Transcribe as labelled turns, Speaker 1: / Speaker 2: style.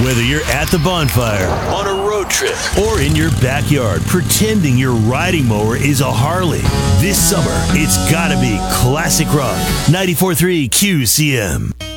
Speaker 1: Whether you're at the bonfire, on a road trip, or in your backyard pretending your riding mower is a Harley, this summer it's gotta be classic rock. 94.3 QCM.